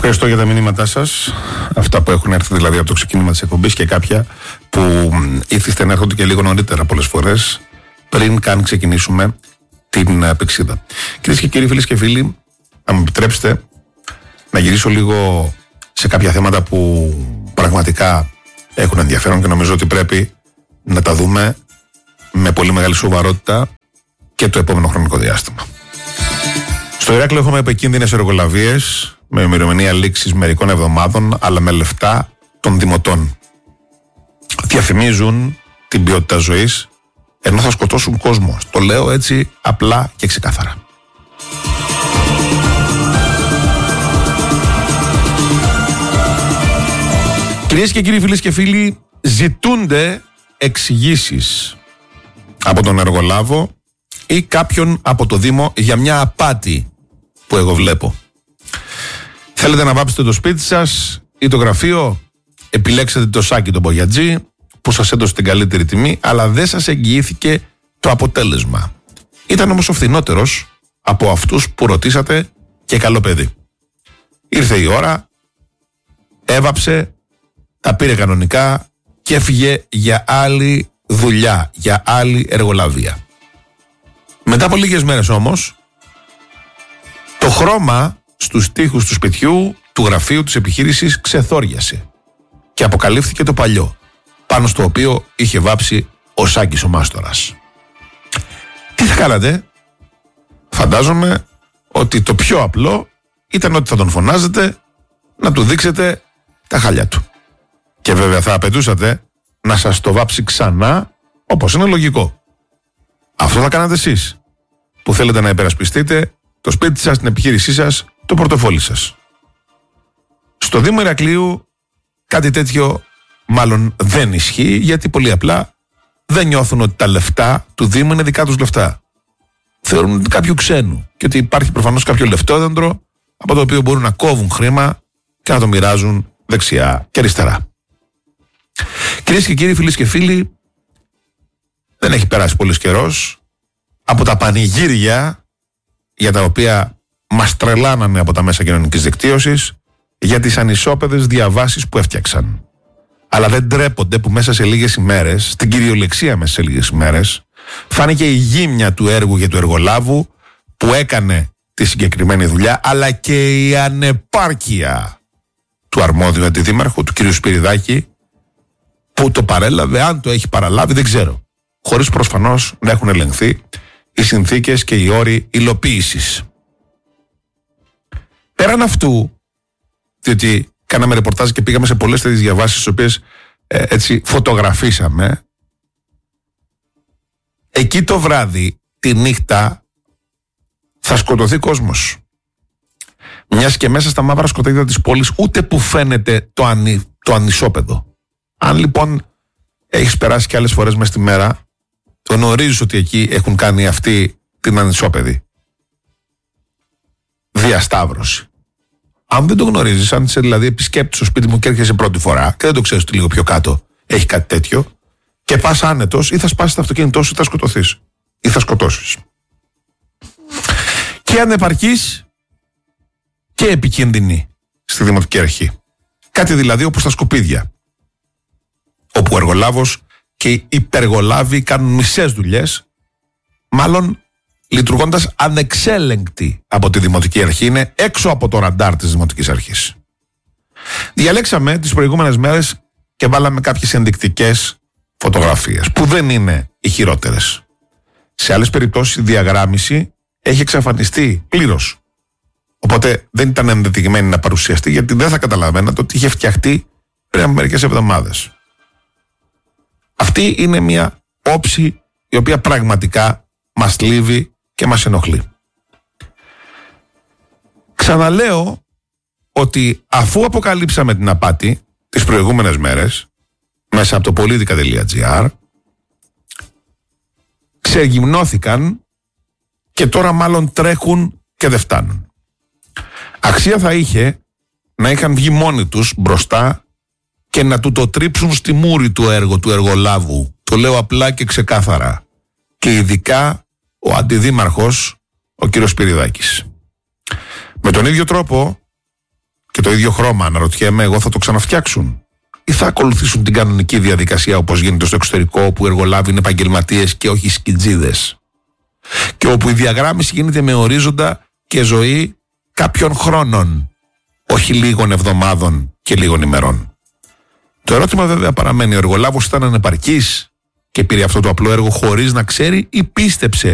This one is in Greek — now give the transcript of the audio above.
Ευχαριστώ για τα μηνύματά σας. Αυτά που έχουν έρθει δηλαδή από το ξεκίνημα της εκπομπής και κάποια που ήθιστε να έρχονται και λίγο νωρίτερα πολλές φορές πριν καν ξεκινήσουμε την πηξίδα. Κυρίες και κύριοι, φίλες και φίλοι, να μου επιτρέψετε να γυρίσω λίγο σε κάποια θέματα που πραγματικά έχουν ενδιαφέρον και νομίζω ότι πρέπει να τα δούμε με πολύ μεγάλη σοβαρότητα και το επόμενο χρονικό διάστημα. Στο Ηράκλειο έχουμε επικίνδυνες εργολαβίες με ημερομηνία λήξης μερικών εβδομάδων, αλλά με λεφτά των δημοτών. Διαφημίζουν την ποιότητα ζωής, ενώ θα σκοτώσουν κόσμο. Το λέω έτσι απλά και ξεκάθαρα. Κυρίες και κύριοι, φίλες και φίλοι, ζητούνται εξηγήσεις από τον εργολάβο ή κάποιον από το Δήμο για μια απάτη που εγώ βλέπω. Θέλετε να βάψετε το σπίτι σας ή το γραφείο, επιλέξατε το Σάκη τον Μπογιατζή που σας έδωσε την καλύτερη τιμή, αλλά δεν σας εγγυήθηκε το αποτέλεσμα. Ήταν όμως ο φθηνότερος από αυτούς που ρωτήσατε και καλό παιδί. Ήρθε η ώρα, έβαψε, τα πήρε κανονικά και έφυγε για άλλη δουλειά, για άλλη εργολαβία. Μετά από λίγες μέρες όμως, το χρώμα στους τοίχους του σπιτιού, του γραφείου, της επιχείρησης ξεθόριασε και αποκαλύφθηκε το παλιό, πάνω στο οποίο είχε βάψει ο Σάκης ο Μάστορας. Τι θα κάνατε? Φαντάζομαι ότι το πιο απλό ήταν ότι θα τον φωνάζετε να του δείξετε τα χάλια του. Και βέβαια θα απαιτούσατε να σας το βάψει ξανά, όπως είναι λογικό. Αυτό θα κάνατε εσείς, που θέλετε να υπερασπιστείτε το σπίτι σας, την επιχείρησή σας, το πορτοφόλι σας. Στο Δήμο Ηρακλείου κάτι τέτοιο μάλλον δεν ισχύει, γιατί πολύ απλά δεν νιώθουν ότι τα λεφτά του Δήμου είναι δικά τους λεφτά. Θεωρούν ότι κάποιου ξένου και ότι υπάρχει προφανώς κάποιο λεφτόδεντρο από το οποίο μπορούν να κόβουν χρήμα και να το μοιράζουν δεξιά και αριστερά. Κυρίες και κύριοι, φίλες και φίλοι, δεν έχει περάσει πολύς καιρός από τα πανηγύρια για τα οποία μας τρελάνανε από τα μέσα κοινωνικής δικτύωσης για τις ανισόπεδες διαβάσεις που έφτιαξαν. Αλλά δεν ντρέπονται που μέσα σε λίγες ημέρες, στην κυριολεξία μέσα σε λίγες ημέρες, φάνηκε η γύμνια του έργου και του εργολάβου που έκανε τη συγκεκριμένη δουλειά, αλλά και η ανεπάρκεια του αρμόδιου αντιδήμαρχου, του κ. Σπυριδάκη, που το παρέλαβε, αν το έχει παραλάβει δεν ξέρω, χωρίς προφανώς να έχουν ελεγχθεί οι συνθήκες και οι όροι υλοποίησης. Πέραν αυτού, διότι κάναμε ρεπορτάζ και πήγαμε σε πολλές τέτοιες διαβάσεις, τις οποίες έτσι φωτογραφίσαμε, εκεί το βράδυ, τη νύχτα, θα σκοτωθεί κόσμος. Μιας και μέσα στα μαύρα σκοτάδια της πόλης ούτε που φαίνεται το ανισόπεδο. Αν λοιπόν έχεις περάσει και άλλες φορές μες στη μέρα, το γνωρίζεις ότι εκεί έχουν κάνει αυτή την ανισόπεδη διασταύρωση. Αν δεν το γνωρίζεις, αν είσαι δηλαδή επισκέπτης στο σπίτι μου και έρχεσαι πρώτη φορά και δεν το ξέρεις ότι λίγο πιο κάτω έχει κάτι τέτοιο και πας άνετος, ή θα σπάσεις το αυτοκίνητό σου ή θα σκοτωθείς ή θα σκοτώσεις. Και ανεπαρκής και επικίνδυνη στη Δημοτική Αρχή. Κάτι δηλαδή όπως τα σκουπίδια, όπου ο εργολάβος και οι υπεργολάβοι κάνουν μισές δουλειές, μάλλον λειτουργώντας ανεξέλεγκτοι από τη Δημοτική Αρχή, είναι έξω από το ραντάρ της Δημοτικής Αρχής. Διαλέξαμε τις προηγούμενες μέρες και βάλαμε κάποιες ενδεικτικές φωτογραφίες, που δεν είναι οι χειρότερες. Σε άλλες περιπτώσεις η διαγράμμιση έχει εξαφανιστεί πλήρως. Οπότε δεν ήταν ενδεδειγμένη να παρουσιαστεί, γιατί δεν θα καταλαβαίνατε ότι είχε φτιαχτεί πριν από μερικές εβδομάδες. Αυτή είναι μια όψη η οποία πραγματικά μας θλίβει και μας ενοχλεί. Ξαναλέω ότι αφού αποκαλύψαμε την απάτη τις προηγούμενες μέρες μέσα από το politica.gr, ξεγυμνώθηκαν και τώρα μάλλον τρέχουν και δεν φτάνουν. Αξία θα είχε να είχαν βγει μόνοι τους μπροστά και να του το τρίψουν στη μούρη του έργο του εργολάβου. Το λέω απλά και ξεκάθαρα. Και ειδικά ο αντιδήμαρχος, ο κύριος Σπυριδάκης. Με τον ίδιο τρόπο και το ίδιο χρώμα, αναρωτιέμαι εγώ, θα το ξαναφτιάξουν ή θα ακολουθήσουν την κανονική διαδικασία όπως γίνεται στο εξωτερικό, όπου οι εργολάβοι είναι επαγγελματίες και όχι σκιτζίδες, και όπου η διαγράμμιση γίνεται με ορίζοντα και ζωή κάποιων χρόνων, όχι λίγων εβδομάδων και λίγων ημερών. Το ερώτημα βέβαια παραμένει: ο εργολάβος ήταν ανεπαρκής και πήρε αυτό το απλό έργο χωρίς να ξέρει, ή πίστεψε